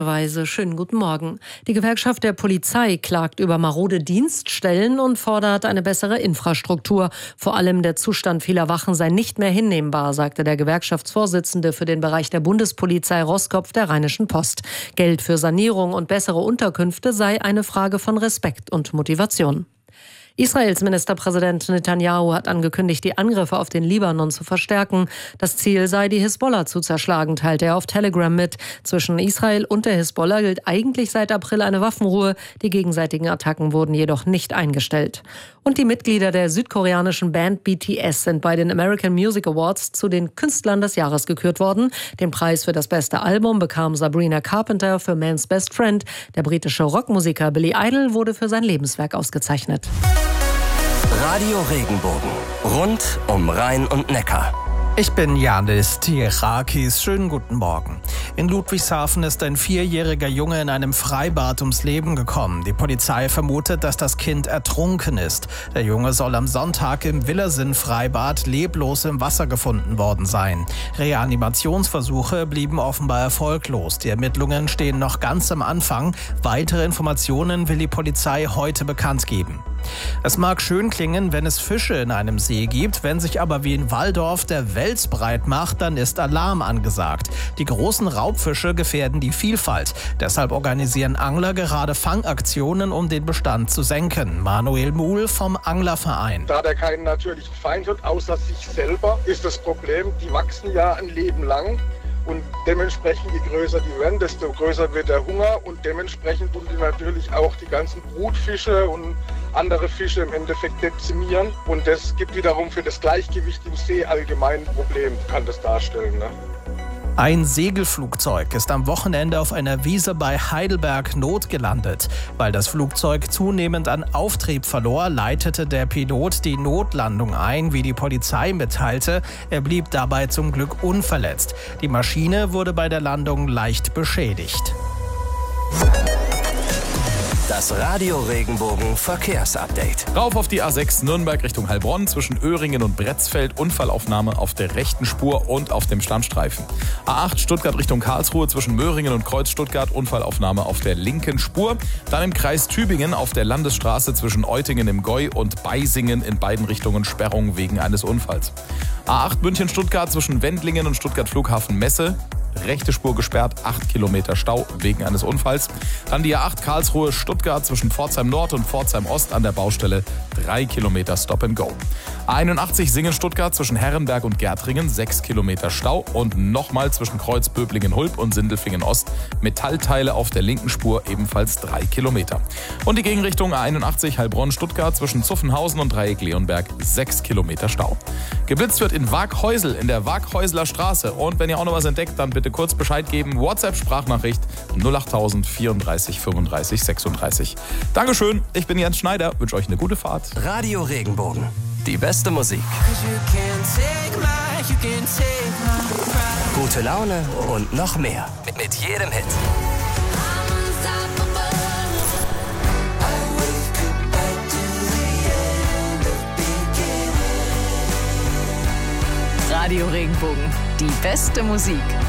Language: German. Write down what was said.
Schönen guten Morgen. Die Gewerkschaft der Polizei klagt über marode Dienststellen und fordert eine bessere Infrastruktur. Vor allem der Zustand vieler Wachen sei nicht mehr hinnehmbar, sagte der Gewerkschaftsvorsitzende für den Bereich der Bundespolizei Roskopf der Rheinischen Post. Geld für Sanierung und bessere Unterkünfte sei eine Frage von Respekt und Motivation. Israels Ministerpräsident Netanyahu hat angekündigt, die Angriffe auf den Libanon zu verstärken. Das Ziel sei, die Hisbollah zu zerschlagen, teilte er auf Telegram mit. Zwischen Israel und der Hisbollah gilt eigentlich seit April eine Waffenruhe. Die gegenseitigen Attacken wurden jedoch nicht eingestellt. Und die Mitglieder der südkoreanischen Band BTS sind bei den American Music Awards zu den Künstlern des Jahres gekürt worden. Den Preis für das beste Album bekam Sabrina Carpenter für Man's Best Friend. Der britische Rockmusiker Billy Idol wurde für sein Lebenswerk ausgezeichnet. Radio Regenbogen. Rund um Rhein und Neckar. Ich bin Janis Tierakis. Schönen guten Morgen. In Ludwigshafen ist ein 4-jähriger Junge in einem Freibad ums Leben gekommen. Die Polizei vermutet, dass das Kind ertrunken ist. Der Junge soll am Sonntag im Willersinn-Freibad leblos im Wasser gefunden worden sein. Reanimationsversuche blieben offenbar erfolglos. Die Ermittlungen stehen noch ganz am Anfang. Weitere Informationen will die Polizei heute bekannt geben. Es mag schön klingen, wenn es Fische in einem See gibt, wenn sich aber wie in Walldorf der Wels breit macht, dann ist Alarm angesagt. Die großen Raubfische gefährden die Vielfalt. Deshalb organisieren Angler gerade Fangaktionen, um den Bestand zu senken. Manuel Muhl vom Anglerverein. Da der keinen natürlichen Feind hat, außer sich selber, ist das Problem, die wachsen ja ein Leben lang. Und dementsprechend, je größer die werden, desto größer wird der Hunger und dementsprechend tun die natürlich auch die ganzen Brutfische und andere Fische im Endeffekt dezimieren. Und das gibt wiederum für das Gleichgewicht im See allgemein ein Problem, kann das darstellen, ne? Ein Segelflugzeug ist am Wochenende auf einer Wiese bei Heidelberg notgelandet. Weil das Flugzeug zunehmend an Auftrieb verlor, leitete der Pilot die Notlandung ein, wie die Polizei mitteilte. Er blieb dabei zum Glück unverletzt. Die Maschine wurde bei der Landung leicht beschädigt. Das Radio Regenbogen Verkehrsupdate. Rauf auf die A6 Nürnberg Richtung Heilbronn zwischen Öhringen und Bretzfeld. Unfallaufnahme auf der rechten Spur und auf dem Standstreifen. A8 Stuttgart Richtung Karlsruhe zwischen Möhringen und Kreuz Stuttgart. Unfallaufnahme auf der linken Spur. Dann im Kreis Tübingen auf der Landesstraße zwischen Eutingen im Gäu und Beisingen in beiden Richtungen Sperrung wegen eines Unfalls. A8 München Stuttgart zwischen Wendlingen und Stuttgart Flughafen Messe. Rechte Spur gesperrt, 8 Kilometer Stau wegen eines Unfalls. Dann die A8 Karlsruhe Stuttgart zwischen Pforzheim Nord und Pforzheim Ost an der Baustelle, 3 Kilometer Stop and Go. A81 Singen Stuttgart zwischen Herrenberg und Gärtringen, 6 Kilometer Stau und nochmal zwischen Kreuz Böblingen-Hulb und Sindelfingen Ost. Metallteile auf der linken Spur, ebenfalls 3 Kilometer. Und die Gegenrichtung A81 Heilbronn Stuttgart zwischen Zuffenhausen und Dreieck Leonberg, 6 Kilometer Stau. Geblitzt wird in Waaghäusel in der Waaghäusler Straße. Und wenn ihr auch noch was entdeckt, dann bitte kurz Bescheid geben. WhatsApp-Sprachnachricht 08000 34 35 36. Dankeschön, ich bin Jens Schneider, wünsche euch eine gute Fahrt. Radio Regenbogen. Die beste Musik. Gute Laune und noch mehr. Mit jedem Hit. Radio Regenbogen. Die beste Musik.